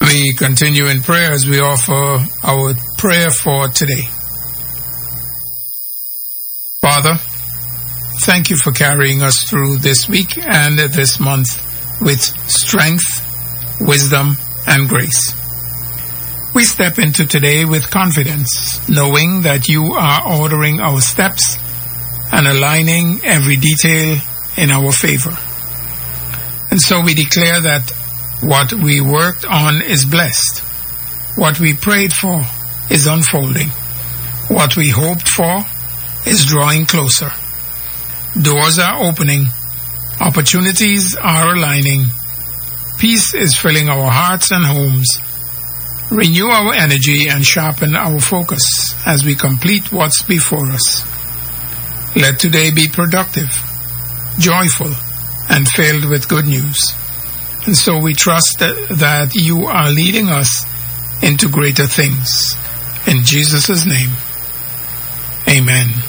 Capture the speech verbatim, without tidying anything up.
We continue in prayer as we offer our prayer for today. Father, thank you for carrying us through this week and this month with strength, wisdom, and grace. We step into today with confidence, knowing that you are ordering our steps and aligning every detail in our favor. And so we declare that what we worked on is blessed. What we prayed for is unfolding. What we hoped for is drawing closer. Doors are opening. Opportunities are aligning. Peace is filling our hearts and homes. Renew our energy and sharpen our focus as we complete what's before us. Let today be productive, joyful, and filled with good news. And so we trust that, that you are leading us into greater things. In Jesus' name, amen.